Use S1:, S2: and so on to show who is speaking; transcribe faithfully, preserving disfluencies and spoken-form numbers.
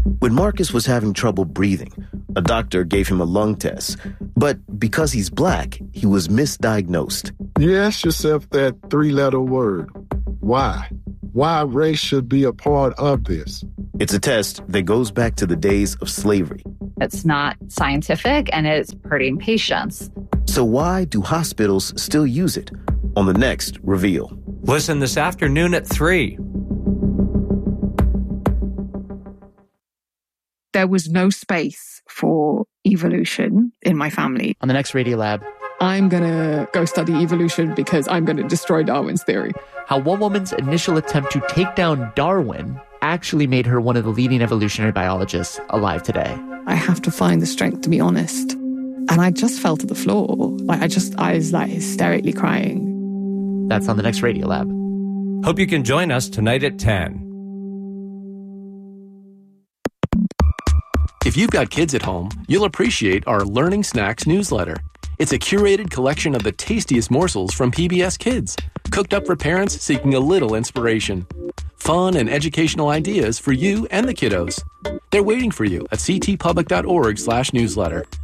S1: When Marcus was having trouble breathing, a doctor gave him a lung test. But because he's black, he was misdiagnosed.
S2: You ask yourself that three-letter word. Why? Why race should be a part of this?
S1: It's a test that goes back to the days of slavery.
S3: It's not scientific, and it's hurting patients.
S1: So why do hospitals still use it? On the next Reveal.
S4: Listen this afternoon at three.
S5: There was no space for evolution in my family.
S6: On the next Radiolab,
S5: I'm going to go study evolution because I'm going to destroy Darwin's theory.
S6: How one woman's initial attempt to take down Darwin actually made her one of the leading evolutionary biologists alive today.
S5: I have to find the strength to be honest. And I just fell to the floor. Like I just, I was like hysterically crying.
S6: That's on the next Radiolab.
S4: Hope you can join us tonight at ten.
S7: If you've got kids at home, you'll appreciate our Learning Snacks newsletter. It's a curated collection of the tastiest morsels from P B S Kids, cooked up for parents seeking a little inspiration. Fun and educational ideas for you and the kiddos. They're waiting for you at ctpublic.org slash newsletter.